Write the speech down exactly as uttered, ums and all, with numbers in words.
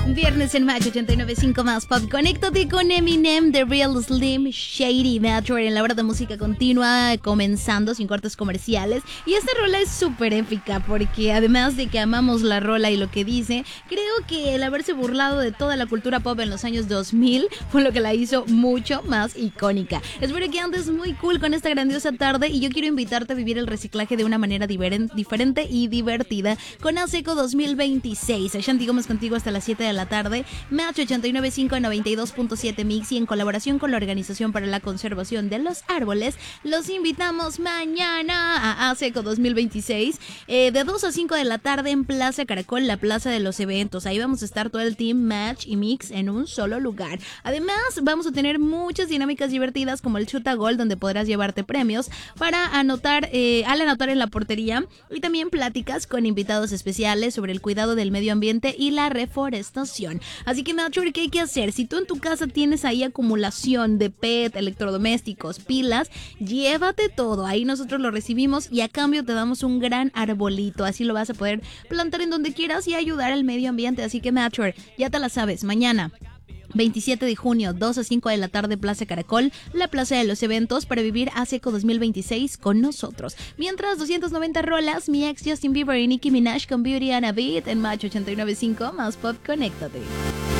Viernes en Match ochenta y nueve punto cinco más Pop. Conéctate con Eminem, The Real Slim Shady, Metro en la hora de música continua, comenzando sin cortes comerciales. Y esta rola es súper épica porque además de que amamos la rola y lo que dice, creo que el haberse burlado de toda la cultura pop en los años dos mil fue lo que la hizo mucho más icónica. Espero que andes muy cool con esta grandiosa tarde y yo quiero invitarte a vivir el reciclaje de una manera diver- diferente y divertida con ASECO dos mil veintiséis. Ashanti Gómez contigo hasta las siete de la tarde, Match ochenta y nueve punto cinco, noventa y dos punto siete Mix, y en colaboración con la Organización para la Conservación de los Árboles, los invitamos mañana a ASECO dos mil veintiséis eh, de dos a cinco de la tarde en Plaza Caracol, la plaza de los eventos. Ahí vamos a estar todo el team Match y Mix en un solo lugar. Además, vamos a tener muchas dinámicas divertidas como el Chuta Gol, donde podrás llevarte premios para anotar, eh, al anotar en la portería, y también pláticas con invitados especiales sobre el cuidado del medio ambiente y la reforestación. Así que, Nature, ¿qué hay que hacer? Si tú en tu casa tienes ahí acumulación de P E T, electrodomésticos, pilas, llévate todo. Ahí nosotros lo recibimos y a cambio te damos un gran arbolito. Así lo vas a poder plantar en donde quieras y ayudar al medio ambiente. Así que, Nature, ya te la sabes. Mañana, veintisiete de junio, dos a cinco de la tarde, Plaza Caracol, la plaza de los eventos, para vivir ASECO dos mil veintiséis con nosotros. Mientras, doscientas noventa rolas, mi ex Justin Bieber y Nicki Minaj con Beauty and a Beat en Match ochenta y nueve punto cinco más Pop. Conéctate.